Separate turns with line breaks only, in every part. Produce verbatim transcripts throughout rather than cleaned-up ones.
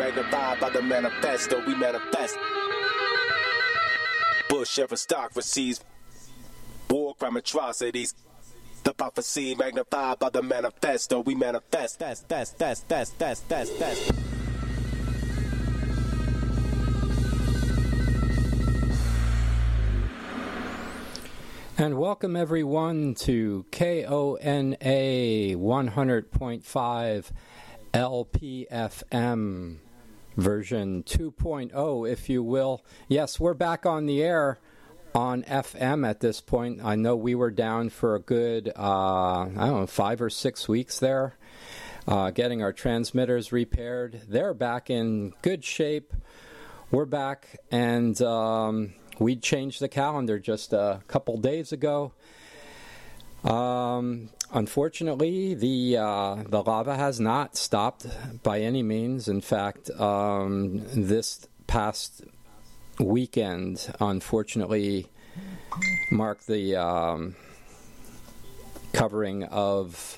magnified by the manifesto. We manifest. Bush aristocracies, war crime atrocities. The prophecy magnified by the manifesto. We manifest. That's, that's, that's, that's, that's, that's, that's.
And welcome everyone to K O N A one hundred point five L P F M version two point oh, if you will. Yes, we're back on the air on F M at this point. I know we were down for a good, uh, I don't know, five or six weeks there, uh, getting our transmitters repaired. They're back in good shape. We're back, and um, we changed the calendar just a couple days ago. Um, unfortunately, the uh, the lava has not stopped by any means. In fact, um, this past weekend, unfortunately, marked the um, covering of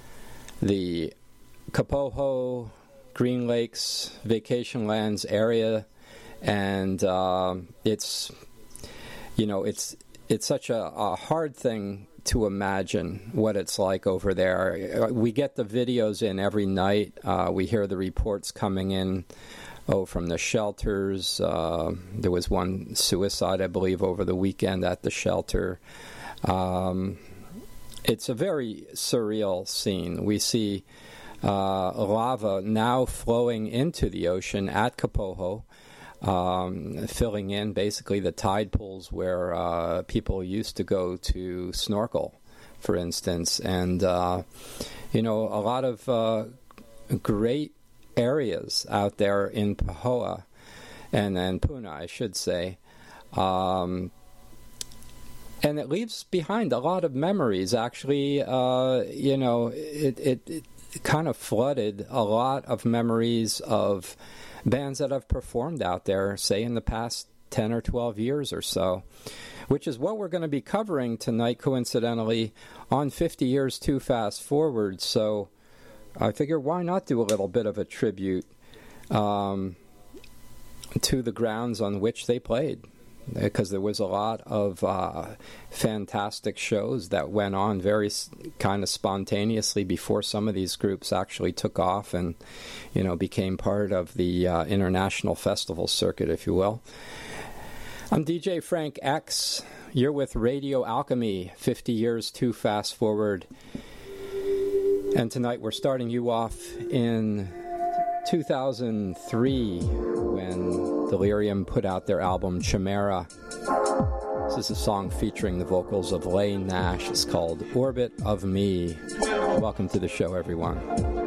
the Kapoho, Green Lakes, Vacation Lands area, and um, it's, you know, it's it's such a, a hard thing to imagine what it's like over there. We get the videos in every night. Uh, we hear the reports coming in. Oh, from the shelters. Uh, there was one suicide, I believe, over the weekend at the shelter. Um, it's a very surreal scene. We see uh, lava now flowing into the ocean at Kapoho, um, filling in basically the tide pools where uh, people used to go to snorkel, for instance. And, uh, you know, a lot of uh, great areas out there in Pahoa and then Puna, I should say. Um, and it leaves behind a lot of memories. Actually, uh, you know, it, it, it kind of flooded a lot of memories of bands that have performed out there, say in the past ten or twelve years or so, which is what we're going to be covering tonight, coincidentally, on fifty years Too Fast Forward. So I figure why not do a little bit of a tribute um, to the grounds on which they played, because there was a lot of uh, fantastic shows that went on very kind of spontaneously before some of these groups actually took off and, you know, became part of the uh, international festival circuit, if you will. I'm D J Frank X. You're with Radio Alchemy, fifty years Too Fast Forward. And tonight we're starting you off in two thousand three when Delirium put out their album Chimera. This is a song featuring the vocals of Lane Nash. It's called Orbit of Me. Welcome to the show, everyone.